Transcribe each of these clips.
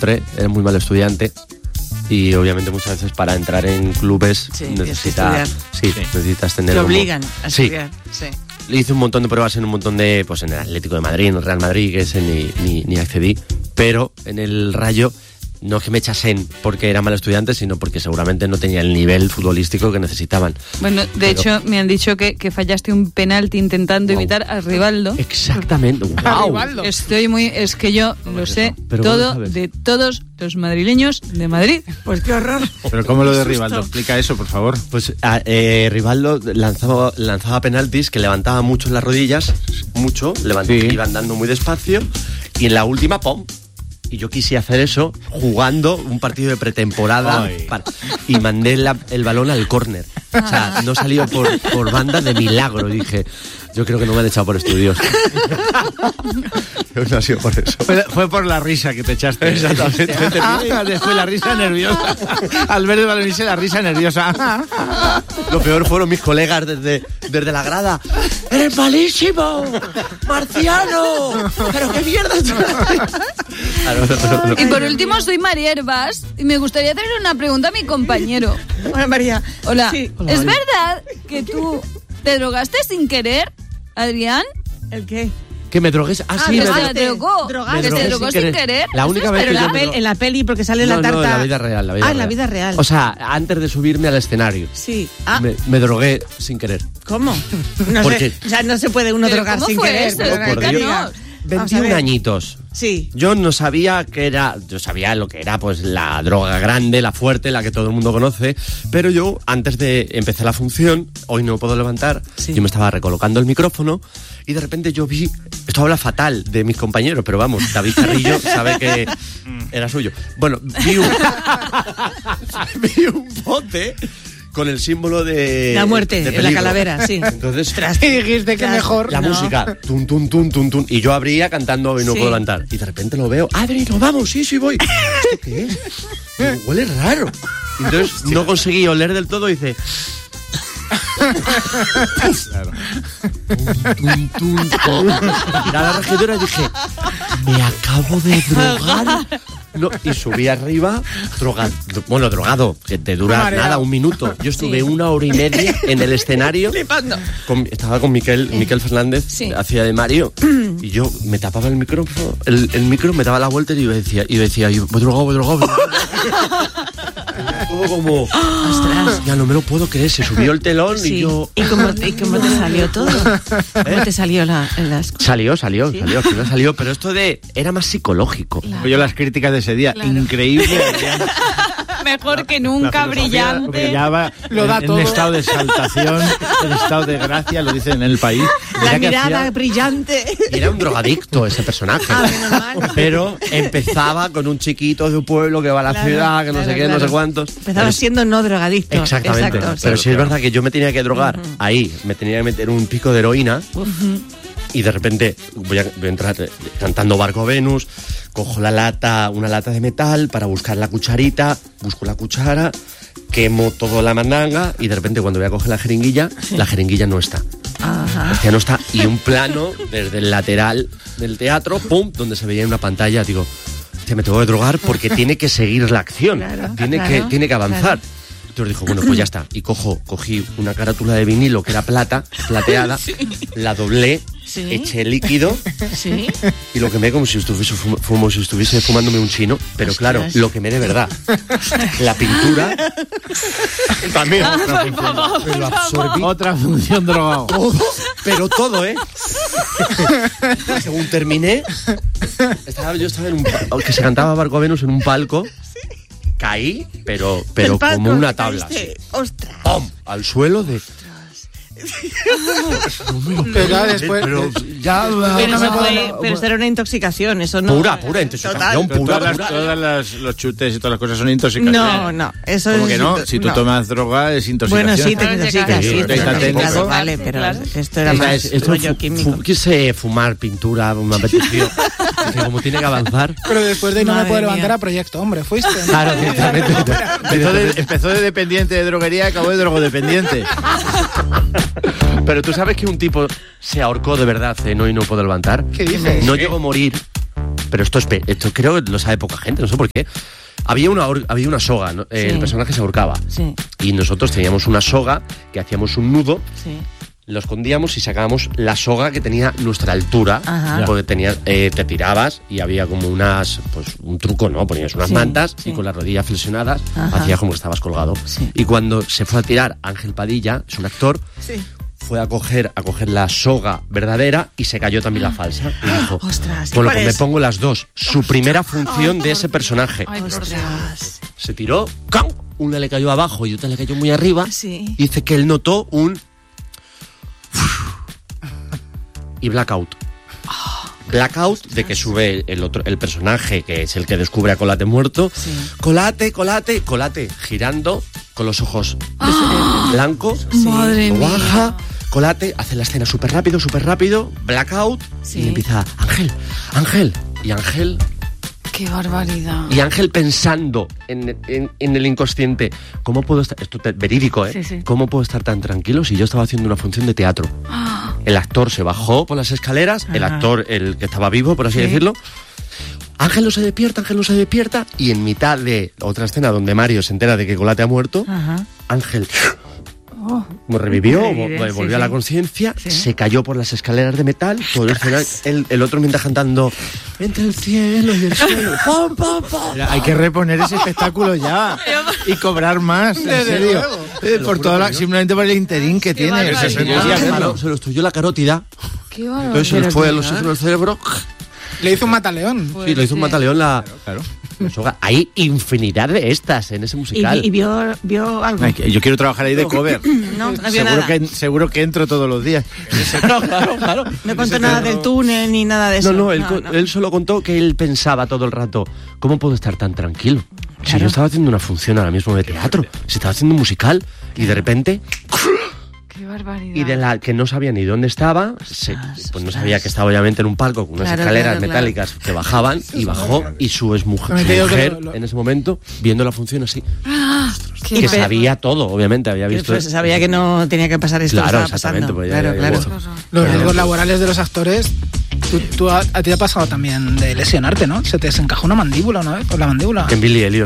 frustré, era muy mal estudiante. Y obviamente muchas veces para entrar en clubes necesitas tener... Te obligan a estudiar. Sí. Hice un montón de pruebas en un montón de... Pues en el Atlético de Madrid, en el Real Madrid, que ese ni accedí. Pero en el Rayo... No es que me echasen porque era mal estudiante, sino porque seguramente no tenía el nivel futbolístico que necesitaban. Bueno, de hecho, me han dicho que fallaste un penalti intentando imitar a Rivaldo. Exactamente. ¡Wow! Estoy muy... Es que yo lo sé todo de todos los madrileños de Madrid. Pues qué horror. Pero ¿cómo lo de Rivaldo? Explica eso, por favor. Pues Rivaldo lanzaba penaltis que levantaba mucho las rodillas, iban dando muy despacio, y en la última, ¡pum! Y yo quise hacer eso jugando un partido de pretemporada y mandé el balón al córner. O sea, no salió por banda de milagro. Dije, yo creo que no me han echado por estudios. No ha sido por eso. Fue por la risa que te echaste. Exactamente. Después la risa nerviosa. Al ver el balonise, la risa nerviosa. Lo peor fueron mis colegas desde la grada. ¡Eres malísimo! ¡Marciano! ¡Pero qué mierda! Y por último, soy María Herbás y me gustaría hacer una pregunta a mi compañero. Hola, María. Hola. Sí. ¿Es verdad que tú te drogaste sin querer, Adrián? ¿El qué? Que me drogues. Sí, me drogó. Que se drogó sin querer. La única vez que en la peli, porque sale la tarta. No, en la vida real. En la vida real. O sea, antes de subirme al escenario. Sí. Me drogué sin querer. ¿Cómo? No sé. O sea, no se puede uno drogar sin querer. Eso? Por Dios. 21 añitos. Sí. Yo no sabía qué era, yo sabía lo que era pues la droga grande, la fuerte, la que todo el mundo conoce, pero yo antes de empezar la función, hoy no puedo levantar, yo me estaba recolocando el micrófono y de repente yo vi, esto habla fatal de mis compañeros, pero vamos, David Carrillo sabe que era suyo. Bueno, vi un bote con el símbolo de la muerte, de la calavera, sí. Entonces, y dijiste que mejor. La música, tun, tun, tun, tun, tun. Y yo abría cantando y no puedo levantar. Y de repente lo veo, Adri, nos vamos, sí, voy. ¿Esto qué es? Digo, huele raro. Y entonces no conseguí oler del todo y dice... Claro. Tun, tun, tun. Miré a la regidora y dije, me acabo de drogar. No, y subí arriba, drogado, que te dura nada, un minuto. Yo estuve 1 hora y media en el escenario. Flipando. Estaba con Miquel Fernández, hacía de Mario, y yo me tapaba el micrófono, el micro me daba la vuelta y decía, voy drogado. Todo como, ostras, ya no me lo puedo creer, se subió el telón y yo... ¿Y cómo te salió todo? ¿Cómo te salió las cosas? Salió, al final salió, pero esto era más psicológico. Claro. Yo las críticas de ese día, increíble. Mejor que nunca, brillante. Brillaba, lo da todo. En estado de exaltación, en estado de gracia, lo dicen en el país. La mirada brillante. Y era un drogadicto ese personaje. Pero empezaba con un chiquito de un pueblo que va a la ciudad, que no sé qué, no sé cuántos. Empezaba siendo no drogadicto. Exactamente. Exacto, pero sí es verdad que yo me tenía que drogar ahí, me tenía que meter un pico de heroína. Y de repente voy a entrar cantando Barco Venus, cojo una lata de metal para buscar la cucharita, busco la cuchara, quemo toda la mandanga y de repente cuando voy a coger la jeringuilla no está. Ajá. Ya no está. Y un plano desde el lateral del teatro, pum, donde se veía en una pantalla, digo, me tengo que drogar porque tiene que seguir la acción, tiene que avanzar. Entonces dijo, bueno, pues ya está. Y cogí una carátula de vinilo que era plateada, la doblé, eché líquido y lo quemé como si estuviese fumándome un chino. Pero claro, lo quemé de verdad. La pintura también. Me lo absorbí. Otra función drogado. Pero todo, Según terminé, yo estaba en que se cantaba Barco Venus en un palco. Caí, pero como una tabla. ¡Ostras! ¡Pum! Al suelo de... Pero después... Pero esto era una intoxicación, eso no... Pura intoxicación, pura. Todas los chutes y todas las cosas son intoxicaciones. No, eso ¿Cómo es... que no? Si tú tomas droga es intoxicación. Bueno, sí, te intoxicas, sí. Claro, vale, pero esto era más rollo químico. Quise fumar pintura, me apeteció. Como tiene que avanzar. Pero después de ahí no me puedo levantar a Proyecto Hombre, fuiste. Claro, ciertamente. Empezó de dependiente de droguería y acabó de drogodependiente. Pero tú sabes que un tipo se ahorcó de verdad, cenó y no pudo levantar. ¿Qué dices? No llegó a morir, pero esto creo que lo sabe poca gente, no sé por qué. Había una soga, ¿no? El personaje se ahorcaba. Sí. Y nosotros teníamos una soga que hacíamos un nudo. Sí. Lo escondíamos y sacábamos la soga que tenía nuestra altura. Ajá. Porque te tirabas y había como un truco, ¿no? Ponías unas mantas y con las rodillas flexionadas hacías como que estabas colgado. Sí. Y cuando se fue a tirar Ángel Padilla, es un actor, fue a coger la soga verdadera y se cayó también la falsa. Y dijo, con lo que me pongo las dos. Su primera función de ese personaje. Se tiró, ¡cam! Una le cayó abajo y otra le cayó muy arriba. Sí. Dice que él notó un... y blackout. Blackout de que sube el personaje, que es el que descubre a Colate muerto. Sí. Colate, girando con los ojos blancos. Madre mía. Baja, Colate, hace la escena súper rápido, blackout, y le empieza, Ángel. Y Ángel... ¡Qué barbaridad! Y Ángel pensando en el inconsciente, ¿cómo puedo estar...? Esto es verídico, ¿eh? Sí. ¿Cómo puedo estar tan tranquilo si yo estaba haciendo una función de teatro? El actor se bajó por las escaleras, el actor, el que estaba vivo, por así decirlo. Ángel no se despierta, y en mitad de otra escena donde Mario se entera de que Colate ha muerto, Ángel... revivió, volvió a la conciencia, se cayó por las escaleras de metal, todo el otro mientras cantando entre el cielo y el suelo. ¡Pam, pam, pam! Mira, hay que reponer ese espectáculo ya y cobrar más, en serio. Simplemente por el interín que tiene. Se lo estruyó la carótida. Entonces se le fue a los ojos del cerebro. Le hizo un mataleón. Sí, le hizo un mataleón la... Claro. Hay infinidad de estas en ese musical. ¿Y vio algo? Yo quiero trabajar ahí de cover. No vio nada. Seguro que entro todos los días. Claro. No contó nada del túnel ni nada de eso. No, él solo contó que él pensaba todo el rato, ¿cómo puedo estar tan tranquilo? Claro. Si yo estaba haciendo una función ahora mismo de teatro, si estaba haciendo un musical, y de repente... ¡Qué barbaridad! Y de la que no sabía ni dónde estaba, pues no sabía que estaba obviamente en un palco con unas escaleras metálicas que bajaban, y bajó, y su exmujer en ese momento, viendo la función así, que sabía todo, obviamente, había visto... Pues sabía que no tenía que pasar esto. Claro, exactamente. Pues claro. Los riesgos laborales de los actores... a ti te ha pasado también de lesionarte, ¿no? Se te desencajó una mandíbula, ¿no? Con la mandíbula. En Billy Elliot.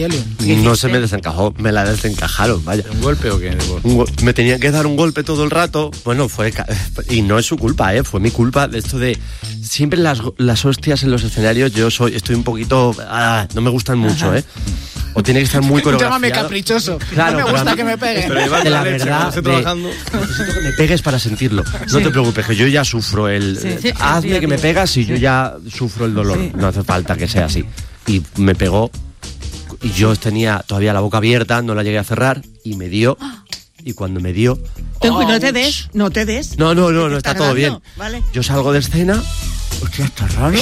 No se me desencajó, me la desencajaron, vaya. ¿Un golpe o qué? Me tenían que dar un golpe todo el rato. Bueno, y no es su culpa, fue mi culpa de esto de... Siempre las hostias en los escenarios, estoy un poquito... no me gustan mucho, O tiene que estar muy coreografiado. Llámame caprichoso. Claro, no me gusta que me pegues. De la verdad, necesito que me pegues para sentirlo. No te preocupes, que yo ya sufro hazme que me pegas y yo ya sufro el dolor. No hace falta que sea así. Y me pegó, y yo tenía todavía la boca abierta, no la llegué a cerrar, y me dio... Y cuando me dio... No te des. No, está todo bien. Vale. Yo salgo de escena... Hostia, está raro.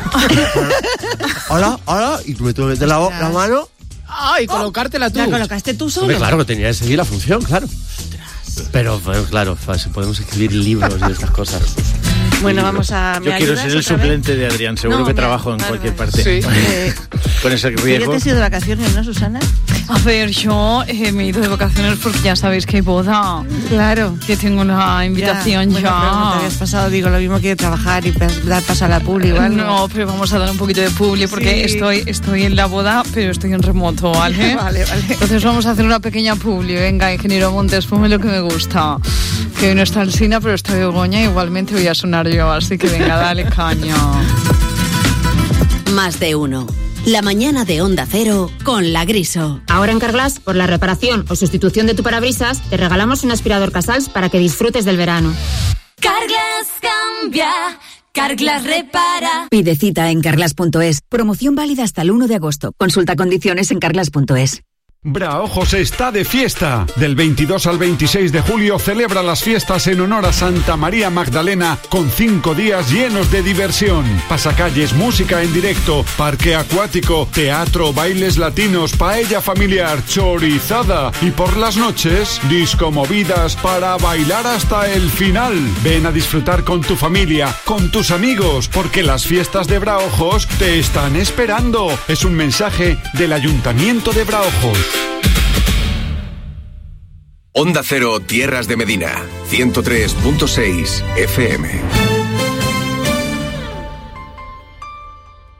Hola, y tú me tuve que meter la mano... Y colocártela tú. ¿La colocaste tú solo? Claro, que tenía que seguir la función, claro. Pero, claro, podemos escribir libros y estas cosas. Bueno, vamos a... Yo quiero ser el suplente de Adrián, seguro que trabajo en cualquier parte. Sí. Con ese riesgo. ¿Ya te has ido de vacaciones, no, Susana? A ver, yo me he ido de vacaciones porque ya sabéis que hay boda. Claro. Que tengo una invitación ya. Bueno, pero no te habías pasado, lo mismo que trabajar y dar paso a la publi, ¿vale? No, pero vamos a dar un poquito de publi porque estoy en la boda, pero estoy en remoto, ¿vale? Vale. Entonces vamos a hacer una pequeña publi. Venga, ingeniero Montes, ponme lo que me gusta. Que hoy no está Alsina, pero está Begoña, igualmente voy a sonar yo, así que venga, dale caña. Más de uno. La mañana de Onda Cero con La Griso. Ahora en Carglass, por la reparación o sustitución de tu parabrisas, te regalamos un aspirador Casals para que disfrutes del verano. Carglass cambia, Carglass repara. Pide cita en carglass.es. Promoción válida hasta el 1 de agosto. Consulta condiciones en carglass.es. Braojos está de fiesta. Del 22 al 26 de julio celebra las fiestas en honor a Santa María Magdalena con 5 días llenos de diversión. Pasacalles, música en directo, parque acuático, teatro, bailes latinos, paella familiar, chorizada y por las noches, discomovidas para bailar hasta el final. Ven a disfrutar con tu familia, con tus amigos, porque las fiestas de Braojos te están esperando. Es un mensaje del Ayuntamiento de Braojos. Onda Cero, Tierras de Medina, 103.6 FM.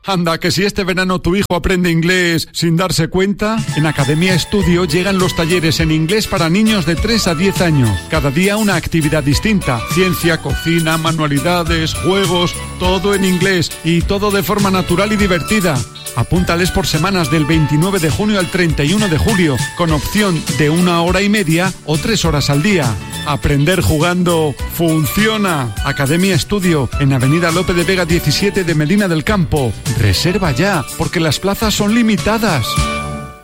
Anda, que si este verano tu hijo aprende inglés sin darse cuenta, en Academia Estudio llegan los talleres en inglés para niños de 3 a 10 años. Cada día una actividad distinta. Ciencia, cocina, manualidades, juegos, todo en inglés y todo de forma natural y divertida. Apúntales por semanas del 29 de junio al 31 de julio, con opción de 1 hora y media o 3 horas al día. Aprender jugando funciona. Academia Estudio, en Avenida Lope de Vega 17 de Medina del Campo. Reserva ya, porque las plazas son limitadas.